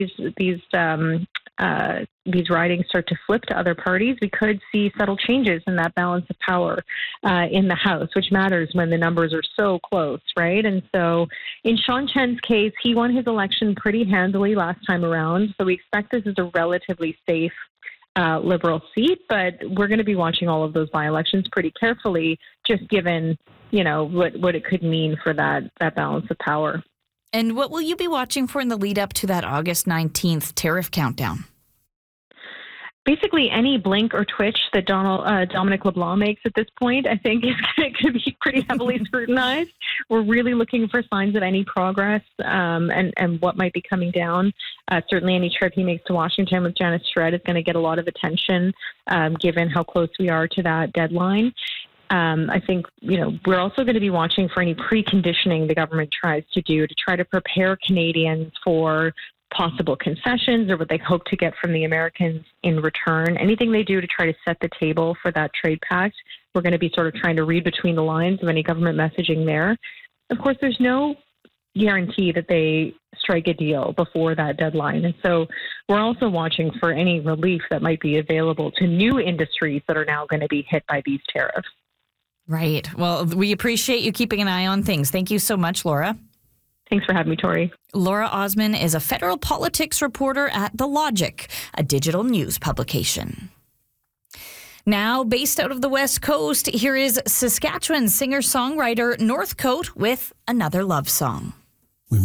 these ridings start to flip to other parties, we could see subtle changes in that balance of power in the House, which matters when the numbers are so close, right? And so in Sean Chen's case, he won his election pretty handily last time around. So we expect this is a relatively safe Liberal seat, but we're going to be watching all of those by-elections pretty carefully, just given, what it could mean for that balance of power. And what will you be watching for in the lead up to that August 19th tariff countdown? Basically, any blink or twitch that Dominic LeBlanc makes at this point, I think, is going to be pretty heavily scrutinized. We're really looking for signs of any progress and what might be coming down. Certainly, any trip he makes to Washington with Janice Shred is going to get a lot of attention, given how close we are to that deadline. I think, we're also going to be watching for any preconditioning the government tries to do to try to prepare Canadians for possible concessions or what they hope to get from the Americans in return. Anything they do to try to set the table for that trade pact, we're going to be sort of trying to read between the lines of any government messaging there. Of course, there's no guarantee that they strike a deal before that deadline. And so we're also watching for any relief that might be available to new industries that are now going to be hit by these tariffs. Right. Well, we appreciate you keeping an eye on things. Thank you so much, Laura. Thanks for having me, Tori. Laura Osman is a federal politics reporter at The Logic, a digital news publication. Now, based out of the West Coast, here is Saskatchewan singer-songwriter Northcote with another love song.